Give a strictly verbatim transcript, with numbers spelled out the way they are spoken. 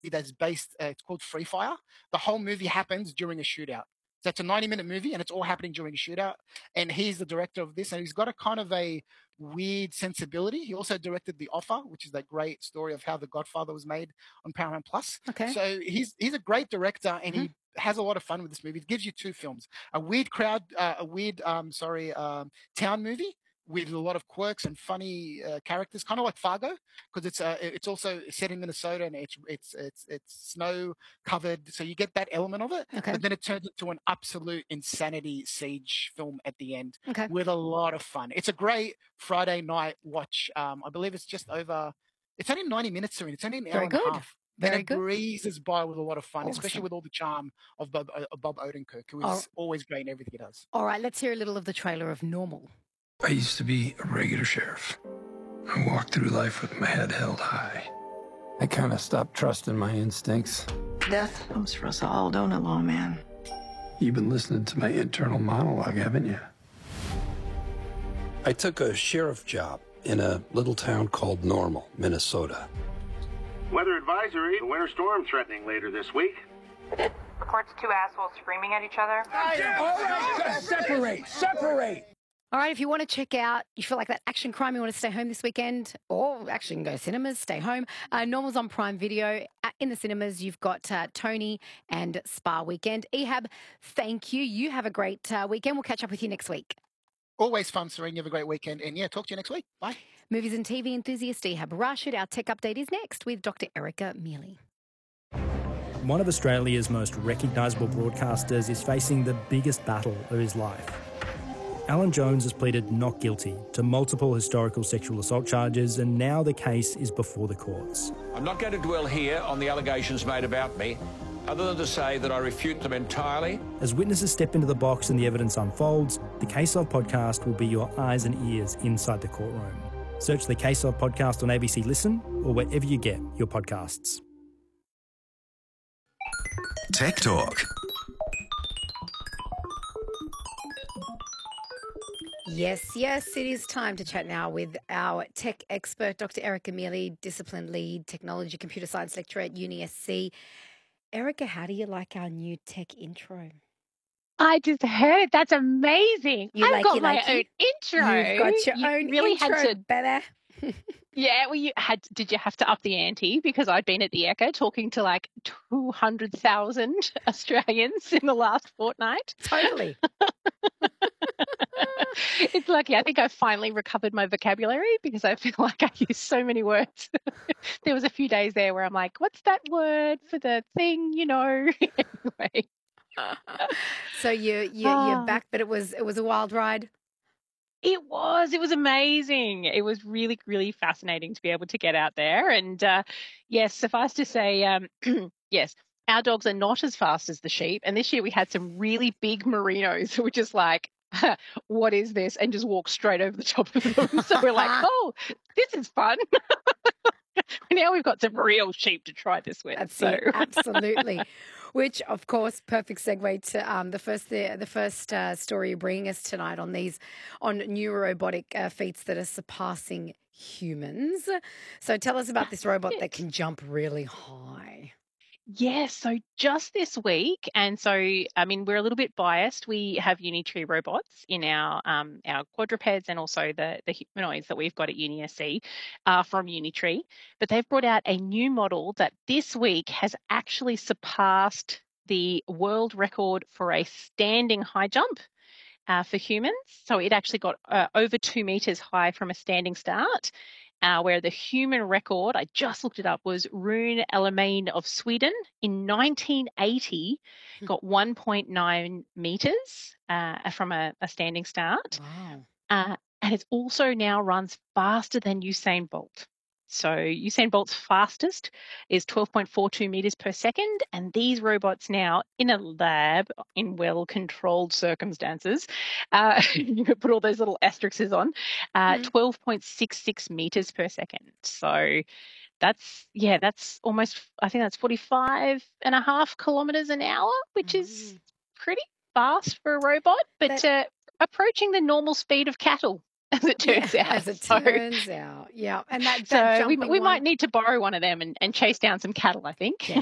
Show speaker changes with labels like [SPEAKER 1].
[SPEAKER 1] that's based, uh, it's called Free Fire. The whole movie happens during a shootout. So it's a ninety minute movie and it's all happening during a shootout. And he's the director of this and he's got a kind of a weird sensibility. He also directed The Offer, which is that great story of how The Godfather was made on Paramount Plus.
[SPEAKER 2] Okay.
[SPEAKER 1] So he's he's a great director and
[SPEAKER 2] Mhm.
[SPEAKER 1] he has a lot of fun with this movie. It gives you two films: a weird crowd, uh, a weird, um, sorry, um, town movie with a lot of quirks and funny uh, characters, kind of like Fargo, because it's uh, it's also set in Minnesota and it's it's it's it's snow covered, so you get that element of it.
[SPEAKER 2] Okay.
[SPEAKER 1] But then it turns into an absolute insanity siege film at the end
[SPEAKER 2] Okay.
[SPEAKER 1] with a lot of fun. It's a great Friday night watch. Um, I believe it's just over. It's only ninety minutes, Serene. It's only an hour
[SPEAKER 2] Very
[SPEAKER 1] and
[SPEAKER 2] good.
[SPEAKER 1] a half.
[SPEAKER 2] Very
[SPEAKER 1] And it
[SPEAKER 2] good.
[SPEAKER 1] breezes by with a lot of fun,
[SPEAKER 2] Awesome.
[SPEAKER 1] especially with all the charm of Bob, uh, Bob Odenkirk, who is
[SPEAKER 2] All-
[SPEAKER 1] always great in everything he does.
[SPEAKER 2] All right, let's hear a little of the trailer of Normal.
[SPEAKER 3] I used to be a regular sheriff. I walked through life with my head held high. I kind of stopped trusting my instincts.
[SPEAKER 4] Death comes for us all, don't it, lawman?
[SPEAKER 3] You've been listening to my internal monologue, haven't you? I took a sheriff job in a little town called Normal, Minnesota.
[SPEAKER 5] Weather advisory, a winter storm threatening later this week.
[SPEAKER 6] Reports two assholes screaming at each other.
[SPEAKER 7] All right, separate, separate.
[SPEAKER 2] All right, if you want to check out, you feel like that action crime, you want to stay home this weekend, or actually you can go to cinemas, stay home. Uh, Normal's on Prime Video. Uh, in the cinemas, you've got uh, Tony and Spa Weekend. Ehab, thank you. You have a great uh, weekend. We'll catch up with you next week.
[SPEAKER 1] Always fun, Serene. You have a great weekend. And yeah, talk to you next week. Bye.
[SPEAKER 2] Movies and T V enthusiast Ehab Rashid. Our tech update is next with Doctor Erica Mealy.
[SPEAKER 8] One of Australia's most recognisable broadcasters is facing the biggest battle of his life. Alan Jones has pleaded not guilty to multiple historical sexual assault charges, and now the case is before the courts.
[SPEAKER 9] I'm not going to dwell here on the allegations made about me, other than to say that I refute them entirely.
[SPEAKER 8] As witnesses step into the box and the evidence unfolds, the Case Of podcast will be your eyes and ears inside the courtroom. Search the Case Of podcast on A B C Listen or wherever you get your podcasts.
[SPEAKER 10] Tech Talk.
[SPEAKER 2] Yes, yes, it is time to chat now with our tech expert, Doctor Erica Mealy, discipline lead, technology computer science lecturer at Uni S C. Erica, how do you like our new tech intro?
[SPEAKER 11] I just heard. That's amazing.
[SPEAKER 2] You
[SPEAKER 11] I've
[SPEAKER 2] like
[SPEAKER 11] got
[SPEAKER 2] you
[SPEAKER 11] my
[SPEAKER 2] like
[SPEAKER 11] own
[SPEAKER 2] you?
[SPEAKER 11] intro.
[SPEAKER 2] You've got your
[SPEAKER 11] You
[SPEAKER 2] own
[SPEAKER 11] really
[SPEAKER 2] intro,
[SPEAKER 11] had to.
[SPEAKER 2] better.
[SPEAKER 11] Yeah, well, you had. Did you have to up the ante because I'd been at the Echo talking to like two hundred thousand Australians in the last fortnight?
[SPEAKER 2] Totally.
[SPEAKER 11] It's lucky. I think I finally recovered my vocabulary because I feel like I use so many words. There was a few days there where I'm like, what's that word for the thing, you know? Anyway.
[SPEAKER 2] So you you you're
[SPEAKER 11] Ah.
[SPEAKER 2] back, but it was it was a wild ride.
[SPEAKER 11] It was. It was amazing. It was really, really fascinating to be able to get out there. And uh, yes, suffice to say, um, yes, our dogs are not as fast as the sheep. And this year we had some really big merinos who were just like, what is this? And just walked straight over the top of them. So we're like, oh, this is fun. Now we've got some real sheep to try this with.
[SPEAKER 2] That's
[SPEAKER 11] so.
[SPEAKER 2] it, absolutely. Which, of course, perfect segue to um, the first the, the first uh, story you're bringing us tonight on these on new robotic uh, feats that are surpassing humans. So tell us about this robot that can jump really high.
[SPEAKER 11] Yes, so just this week, and so I mean we're a little bit biased. We have Unitree robots in our um, our quadrupeds and also the the humanoids that we've got at Uni S C uh, from Unitree. But they've brought out a new model that this week has actually surpassed the world record for a standing high jump uh, for humans. So it actually got uh, over two meters high from a standing start. Uh, where the human record, I just looked it up, was Rune Elamine of Sweden in nineteen eighty, got one point nine meters uh, from a, a standing start.
[SPEAKER 2] Wow.
[SPEAKER 11] Uh, and it also now runs faster than Usain Bolt. So Usain Bolt's fastest is twelve point four two meters per second. And these robots now in a lab in well-controlled circumstances, uh, you could put all those little asterisks on, uh,
[SPEAKER 2] Mhm.
[SPEAKER 11] twelve point six six meters per second. So that's, yeah, that's almost, I think that's forty-five and a half kilometers an hour, which is
[SPEAKER 2] Mm.
[SPEAKER 11] pretty fast for a robot, but
[SPEAKER 2] That-
[SPEAKER 11] uh, approaching the normal speed of cattle. as it turns
[SPEAKER 2] yeah,
[SPEAKER 11] out.
[SPEAKER 2] as it
[SPEAKER 11] so
[SPEAKER 2] turns out. Yeah. And that,
[SPEAKER 11] so
[SPEAKER 2] that
[SPEAKER 11] we,
[SPEAKER 2] jumping
[SPEAKER 11] we
[SPEAKER 2] one,
[SPEAKER 11] might need to borrow one of them and, and chase down some cattle, I think.
[SPEAKER 2] Yeah.